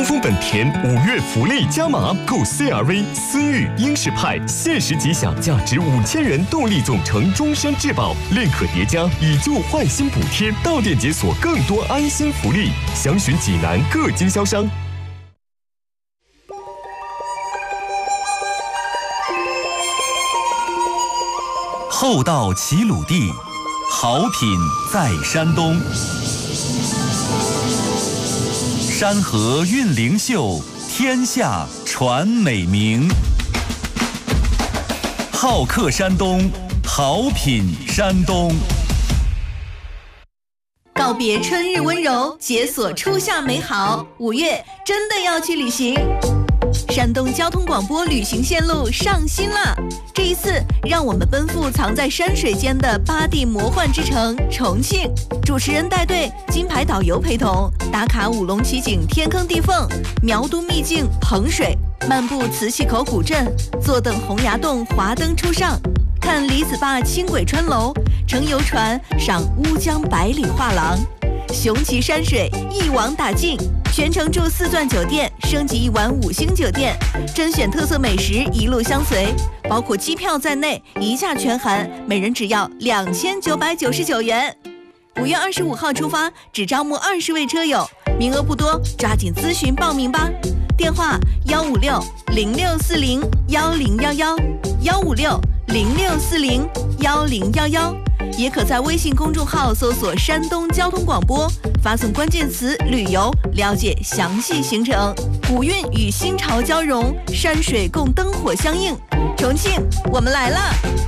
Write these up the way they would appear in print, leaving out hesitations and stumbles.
风本田5月福利加码，购 CR-V、思域、英仕派，限时即享价值5000元动力总成终身质保，另可叠加以旧换新补贴，到店解锁更多安心福利。详询济南各经销商。 厚道齐鲁地，好品在山东。山河韵灵秀，天下传美名。好客山东，好品山东。 告别春日温柔，解锁初夏美好。5月真的要去旅行。山东交通广播旅行线路上新了，这一次让我们奔赴藏在山水间的8地魔幻之城重庆。主持人带队，金牌导游陪同，打卡五龙奇景天坑地缝，苗都秘境彭水，漫步磁器口古镇，坐等洪崖洞华灯初上，看李子坝轻轨穿楼，乘游船赏乌江百里画廊，雄奇山水一网打尽，全程住4钻酒店，升级1晚5星酒店，甄选特色美食一路相随，包括机票在内，一价全含，每人只要2999元。5月25号出发，只招募20位车友，名额不多，抓紧咨询报名吧。电话156-0640-1011，156-0640-1011，也可在微信公众号搜索山东交通广播，发送关键词旅游，了解详细行程。古韵与新潮交融，山水共灯火相映，重庆我们来了。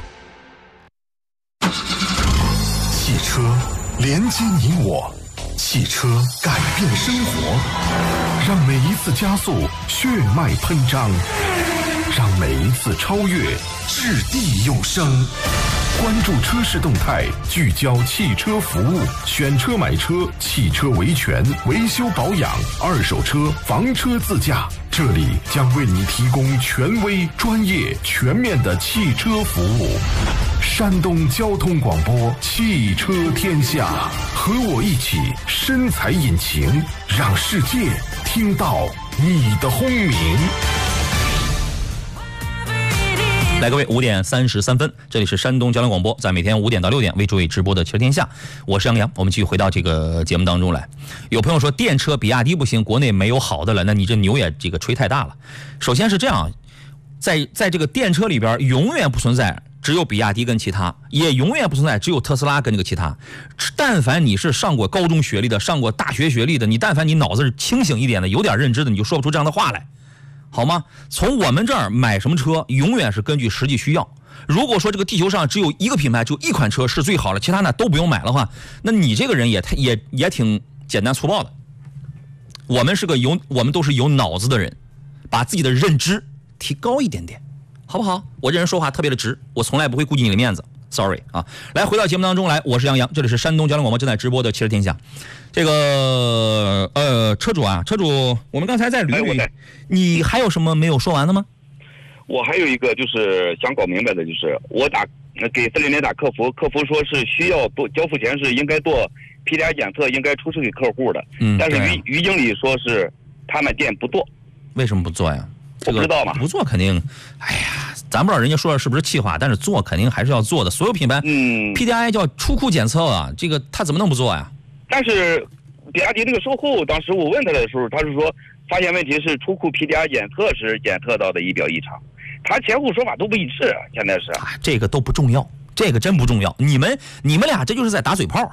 汽车连接你我，汽车改变生活，让每一次加速血脉喷张，让每一次超越掷地有声。关注车市动态，聚焦汽车服务，选车买车，汽车维权、维修保养、二手车、房车自驾，这里将为你提供权威、专业、全面的汽车服务。山东交通广播，汽车天下，和我一起深踩引擎，让世界听到你的轰鸣。 来，各位，5点33分，这里是山东交通广播，在每天5点到6点为诸位直播的汽车天下，我是杨洋。我们继续回到这个节目当中来。有朋友说电车比亚迪不行，国内没有好的了，那你这牛也这个吹太大了。首先是这样，在这个电车里边永远不存在只有比亚迪跟其他，也永远不存在只有特斯拉跟这个其他。但凡你是上过高中学历的，上过大学学历的，你但凡你脑子是清醒一点的，有点认知的，你就说不出这样的话来，好吗？从我们这儿买什么车永远是根据实际需要。如果说这个地球上只有一个品牌，只有一款车是最好的，其他呢都不用买的话，那你这个人也挺简单粗暴的。我们都是有脑子的人，把自己的认知提高一点点，好不好？我这人说话特别的直，我从来不会顾及你的面子 ，sorry 啊。来，回到节目当中来，我是杨洋，这里是山东交通广播正在直播的汽车天下。这个车主，我们刚才在捋，你还有什么没有说完的吗？ 我还有一个就是想搞明白的，就是我给400打客服，客服说是需要交付前是应该做 PCR 检测，应该出示给客户的。但是于经理说是他们店不做。 为什么不做呀？ 我不知道嘛。 不做肯定，哎呀，咱不知道人家说的是不是气话，但是做肯定还是要做的。所有品牌，PDI 叫出库检测啊，这个他怎么能不做呀？但是比亚迪那个售后，当时我问他的时候，他是说发现问题是出库 PDI 检测时检测到的仪表异常，他前后说法都不一致，现在是这个都不重要，这个真不重要。你们俩这就是在打嘴炮，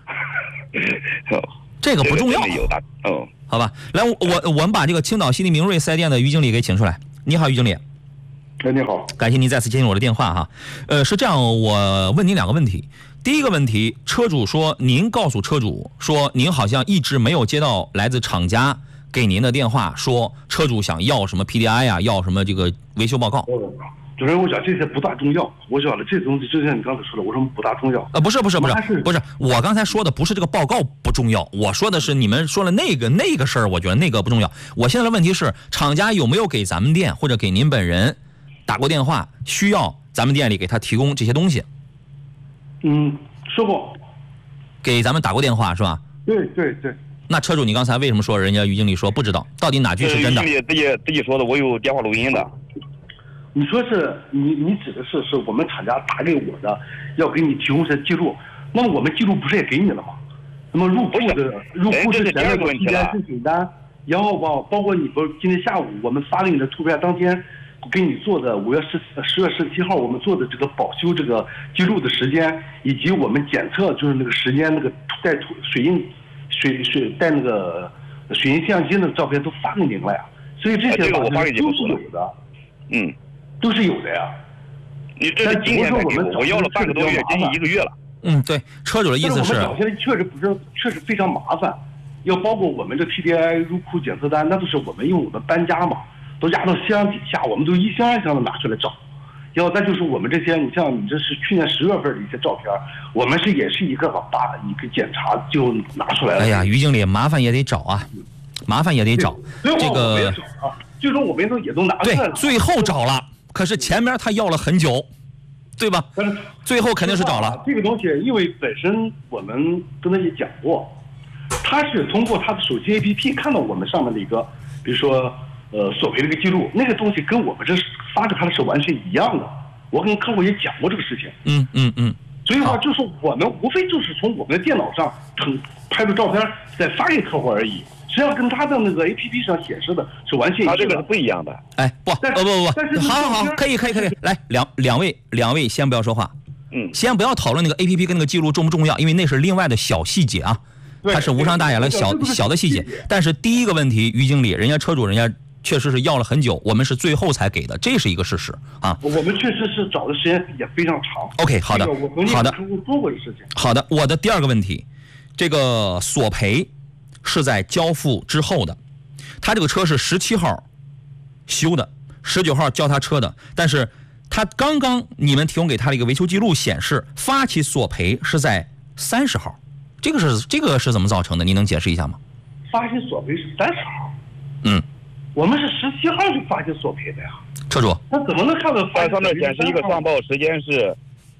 这个不重要。好吧，来，我们把这个青岛西丽明锐4S店的于经理给请出来。你好，于经理。 你好， 感谢您再次接听我的电话哈。是这样，我问您2个问题。第一个问题，车主说您告诉车主说您好像一直没有接到来自厂家给您的电话，说车主想要什么 PDI 啊，要什么这个维修报告。 主任，我想这些不大重要。我想了，这东西就像你刚才说的，我说不大重要。不是，我刚才说的不是这个报告不重要，我说的是你们说了那个事儿，我觉得那个不重要。我现在的问题是，厂家有没有给咱们店或者给您本人打过电话，需要咱们店里给他提供这些东西？说过，给咱们打过电话是吧？对。 那车主，你刚才为什么说人家于经理说不知道？到底哪句是真的？ 于经理自己说的，我有电话录音的。 你说是你指的是我们厂家打给我的，要给你提供这记录，那么我们记录不是也给你了吗？那么入库之前那个PDI申请单，然后包括你不是今天下午我们发给你的图片，当天给你做的10月17号我们做的这个保修这个记录的时间，以及我们检测就是那个时间那个带水印带那个水印摄像机的照片都发给您了呀，所以这些我发给你都是有的，都是有的呀。 你这是今天才给我要了半个多月，接近1个月了。 对，车主的意思是， 我们找下来确实非常麻烦，要包括我们这 PDI 入库检测单，那都是我们用我们搬家嘛，都压到箱底下，我们都一箱一箱的拿出来找。然后再就是我们这些，你像你这是去年10月份的一些照片，我们也是一个检查就拿出来了。 哎呀，于经理，麻烦也得找啊，麻烦也得找。这个最终我们也都拿出来了。 对，最后找了，可是前面他要了很久，对吧？最后肯定是找了。 这个东西，因为本身我们跟他也讲过，他是通过他的手机 APP 看到我们上面的一个，比如说索赔的一个记录，那个东西跟我们这发给他的是完全一样的。我跟客户也讲过这个事情。所以说，就是我们无非就是从我们的电脑上拍出照片再发给客户而已。实际上跟他的那个 APP 上显示的是完全一样的。 他这个是不一样的。 哎，不，好，可以，来，两位先不要说话。先不要讨论那个 APP 跟那个记录重不重要，因为那是另外的小细节啊，它是无伤大雅的小的细节。但是第一个问题，于经理，人家车主人家确实是要了很久，我们是最后才给的，这是一个事实啊。 我们确实是找的时间也非常长。 OK， 好的，好的， 说过这事情。 好的，我的第二个问题，这个索赔是在交付之后的，他这个车是17号修的，19号交他车的，但是他刚刚你们提供给他的一个维修记录显示，发起索赔是在30号，这个是怎么造成的？您能解释一下吗？ 发起索赔是30号。我们是17号就发起索赔的呀。 车主， 那怎么能看到上面显示一个上报时间是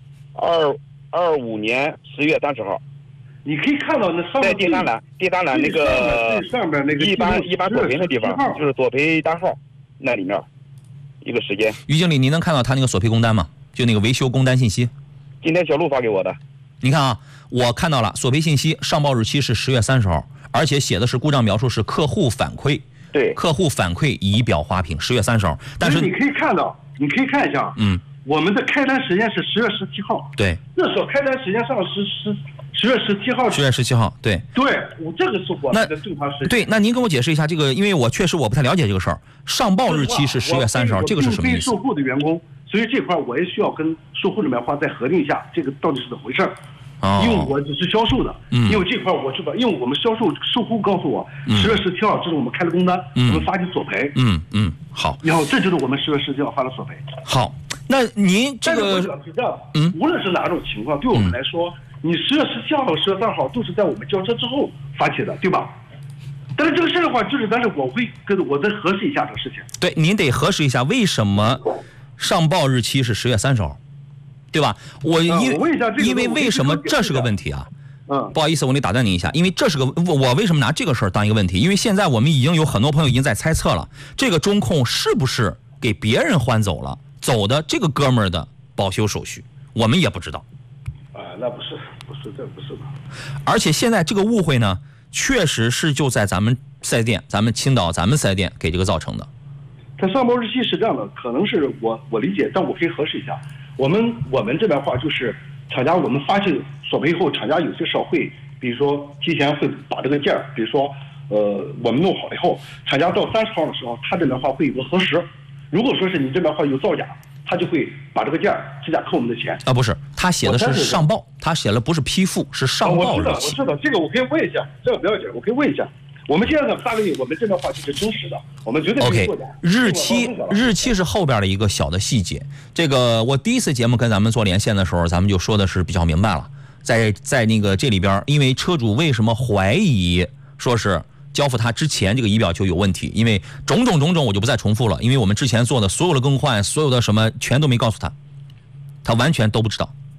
25年10月30号。 你可以看到那上面在第三栏那个上面那个一般索赔的地方，就是索赔单号那里面一个时间。 于经理，您能看到他那个索赔工单吗？就那个维修工单信息。 今天小陆发给我的。 你看啊，我看到了索赔信息，上报日期是10月30号，而且写的是故障描述是客户反馈。 对， 客户反馈仪表花屏，10月30号。但是你可以看到，你可以看一下，我们的开单时间是10月17号。 对， 那时候开单时间上是10月17号。 10月17号，对。 对，我这个是我们的正常时间。 对，那您跟我解释一下这个，因为我确实不太了解这个事儿。上报日期是10月30号，这个是什么意思？ 售后的员工，所以这块我也需要跟售后这边再核定一下，这个到底是怎么回事儿。因为我只是销售的，因为这块我知道，因为我们售后告诉我10月17号这是我们开了工单，我们发起索赔。 好。 然后这就是我们10月17号发的索赔。 好，那您这个是这样，无论是哪种情况，对我们来说，你10月17号和10月3号都是在我们交车之后发起的，对吧？但是这个事的话，但是我会我再核实一下这个事情。 对，您得核实一下为什么上报日期是10月30号。对吧？因为为什么这是个问题啊？不好意思，我得打断您一下，因为这是个我为什么拿这个事儿当一个问题？因为现在我们已经有很多朋友已经在猜测了，这个中控是不是给别人换走了，走的这个哥们儿的保修手续，我们也不知道。 那不是，这不是的。 而且现在这个误会呢，确实是就在咱们4 S店，咱们青岛咱们4 S店给这个造成的。 它上报日期是这样的，可能是我理解，但我可以核实一下。我们这边话就是厂家，我们发起索赔后，厂家有些时候会，比如说提前会把这个件儿，比如说我们弄好了以后，厂家到30号的时候，他这边话会有个核实。如果说是你这边话有造假，他就会把这个件儿直接扣我们的钱。 不是，他写的是上报，他写了不是批复，是上报日期。 我知道这个，我可以问一下，这个不要紧，我可以问一下。我们现在呢发给你，我们这边话就是真实的，我们绝对不会作假。 日期是后边的一个小的细节。这个我第一次节目跟咱们做连线的时候，咱们就说的是比较明白了。在那个这里边，因为车主为什么怀疑说是交付他之前这个仪表就有问题，因为种种我就不再重复了，因为我们之前做的所有的更换，所有的什么全都没告诉他，他完全都不知道。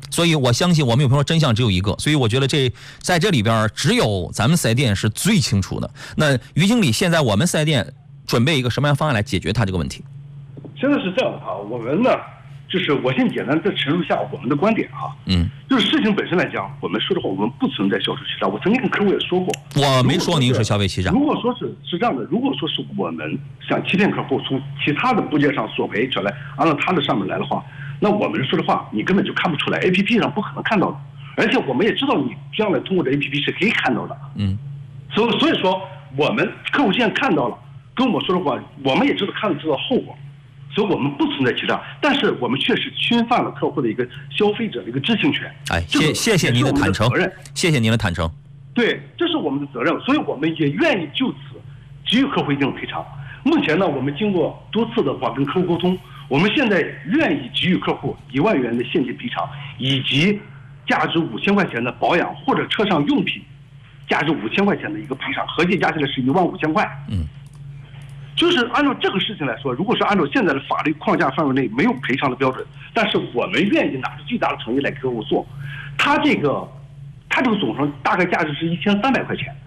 所以我相信我们有朋友说真相只有一个，所以我觉得在这里边只有咱们4S店是最清楚的。那于经理，现在我们4S店准备一个什么样的方案来解决他这个问题？ 现在是这样的哈，我们呢，就是我先简单再陈述一下我们的观点哈。就是事情本身来讲，我们说的话，我们不存在销售欺诈。我曾经跟客户也说过， 我没说您是消费欺诈。 如果说是这样的，如果说是我们想欺骗客户，从其他的部件上索赔trở来，按照他的上面来的话，那我们说的话，你根本就看不出来 ，APP 上不可能看到的。而且我们也知道你将来通过这 APP 是可以看到的。所以说我们客户现在看到了，跟我说的话，我们也知道后果。所以我们不存在欺诈，但是我们确实侵犯了客户的一个消费者的一个知情权。 谢谢您的坦诚，谢谢您的坦诚。 对，这是我们的责任，所以我们也愿意就此给予客户一定赔偿。目前呢，我们经过多次的话跟客户沟通，我们现在愿意给予客户1万元的现金赔偿，以及价值5000块钱的保养或者车上用品价值5000块钱的一个赔偿，合计加起来是15000块。就是按照这个事情来说，如果是按照现在的法律框架范围内没有赔偿的标准，但是我们愿意拿出最大的诚意来给客户做。他这个总成大概价值是1300块钱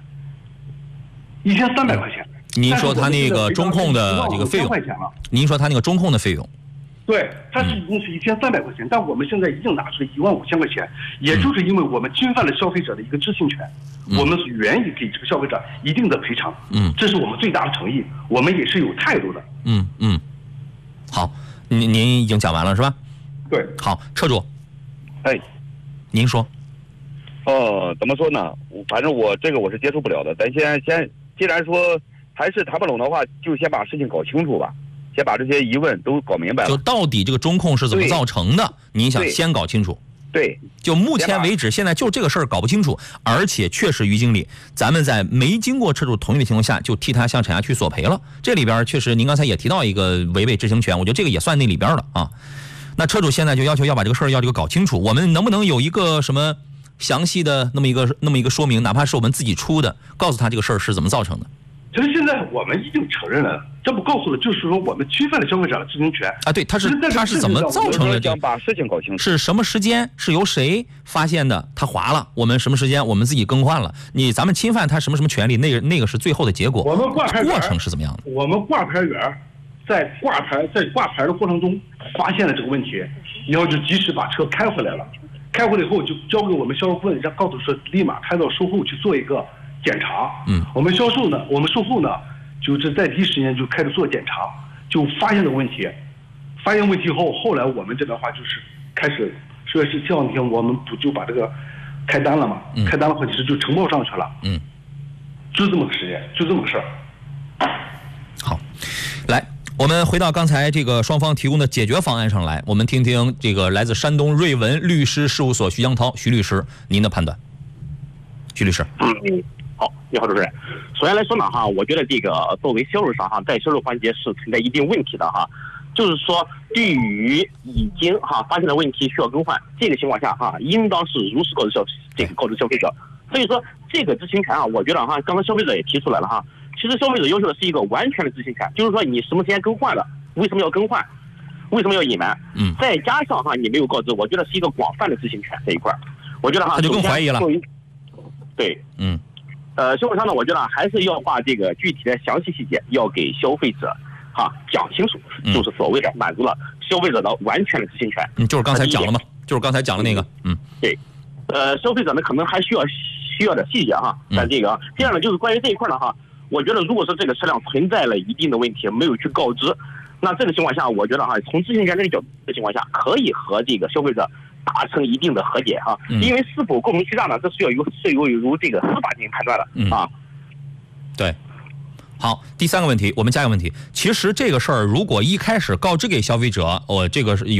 ，1300块钱。 您说他那个中控的这个费用，您说他那个中控的费用， 对，它是一共是1300块钱，但我们现在已经拿出了15000块钱，也就是因为我们侵犯了消费者的一个知情权，我们愿意给这个消费者一定的赔偿。这是我们最大的诚意，我们也是有态度的。 好，您已经讲完了是吧？ 对。 好，车主，您说。 怎么说呢？反正我是接受不了的。咱先，既然说还是谈不拢的话，就先把事情搞清楚吧。先把这些疑问都搞明白了， 就到底这个中控是怎么造成的？你想先搞清楚。 对， 就目前为止，现在就这个事儿搞不清楚，而且确实于经理，咱们在没经过车主同意的情况下，就替他向厂家去索赔了。这里边确实，您刚才也提到一个违背知情权，我觉得这个也算那里边了啊。那车主现在就要求要把这个事儿要这个搞清楚，我们能不能有一个什么详细的那么一个说明，哪怕是我们自己出的，告诉他这个事儿是怎么造成的？ 其实现在我们已经承认了，这不告诉了，就是说我们侵犯了消费者的知情权啊。对，他是怎么造成的？ 想把事情搞清楚， 是什么时间？是由谁发现的？他划了，我们什么时间？我们自己更换了。咱们侵犯他什么权利？那个是最后的结果。 我们挂牌过程是怎么样的？ 我们挂牌员在挂牌的过程中发现了这个问题，以后就及时把车开回来了。开回来以后就交给我们销售顾问，告诉说立马开到售后去做一个检查。我们售后呢，就是在第一时间就开始做检查，就发现了问题。发现问题后来我们这边话就是开始说是这两天我们不就把这个开单了嘛？开单的话其实就呈报上去了。就这么个时间，就这么个事儿。 好，来，我们回到刚才这个双方提供的解决方案上来，我们听听这个来自山东瑞文律师事务所徐江涛徐律师您的判断。徐律师。 好，你好，主持人。首先来说呢，我觉得这个作为销售商在销售环节是存在一定问题的就是说，对于已经发现了问题需要更换这个情况下应当是如实告知消费者。所以说，这个知情权我觉得刚才消费者也提出来了其实消费者要求的是一个完全的知情权，就是说你什么时间更换了，为什么要更换，为什么要隐瞒，再加上你没有告知，我觉得是一个广泛的知情权这一块。我觉得他就更怀疑了。 对，消费商呢，我觉得还是要把这个具体的详细细节要给消费者讲清楚，就是所谓的满足了消费者的完全的知情权。 就是刚才讲了吗？就是刚才讲的那个。 对，消费者呢可能还需要点细节但这个第二呢，就是关于这一块呢我觉得如果说这个车辆存在了一定的问题，没有去告知，那这个情况下，我觉得从知情权这个角度的情况下，可以和这个消费者达成一定的和解因为是否构成欺诈呢，这是由这个司法进行判断的对。好，第三个问题，我们加一个问题。其实这个事儿，如果一开始告知给消费者，这个是